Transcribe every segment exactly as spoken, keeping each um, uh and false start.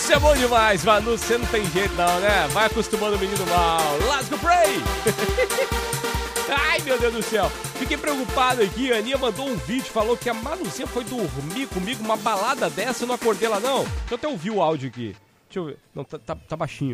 Isso é bom demais, Manu, você não tem jeito não, né? Vai acostumando o menino mal. Let's go pray! Ai, meu Deus do céu. Fiquei preocupado aqui, a Aninha mandou um vídeo, falou que a Manuzinha foi dormir comigo, uma balada dessa, eu não acordei lá não. Deixa eu até ouvir o áudio aqui. Deixa eu ver. Não, tá, tá, tá baixinho.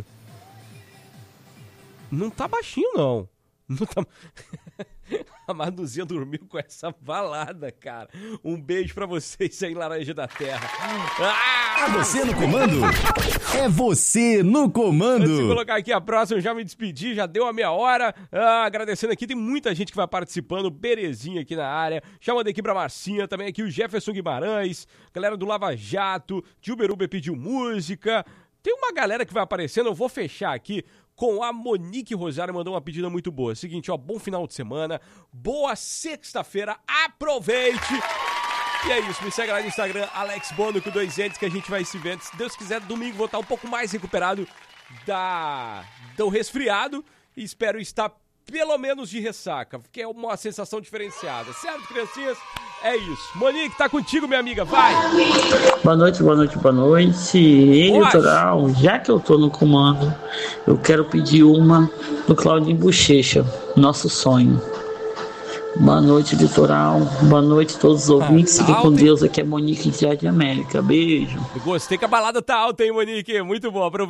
Não tá baixinho, não. Não tá... A Manuzinha dormiu com essa balada, cara. Um beijo pra vocês aí, Laranja da Terra. Ah! É você no comando? É você no comando. Antes de colocar aqui a próxima, eu já me despedi, já deu a meia hora. Ah, agradecendo aqui, tem muita gente que vai participando. Berezinha aqui na área. Já mandei aqui pra Marcinha, também aqui o Jefferson Guimarães. Galera do Lava Jato. Gilberuba pediu música. Tem uma galera que vai aparecendo, eu vou fechar aqui com a Monique Rosário, mandou uma pedida muito boa. Seguinte, ó, bom final de semana, boa sexta-feira, aproveite! E é isso, me segue lá no Instagram, Alex Bono com dois entes, que a gente vai se vendo. Se Deus quiser, domingo vou estar um pouco mais recuperado da... do resfriado e espero estar pelo menos de ressaca, porque é uma sensação diferenciada, certo, criancinhas? É isso. Monique, tá contigo, minha amiga, vai! Boa noite, boa noite, boa noite. Ei, Litoral, já que eu tô no comando, eu quero pedir uma do Claudinho Bochecha, Nosso Sonho. Boa noite, Litoral. Boa noite a todos os ouvintes. Fiquem com Deus. Aqui é Monique de Jardim América. Beijo. Gostei que a balada tá alta, hein, Monique? Muito bom.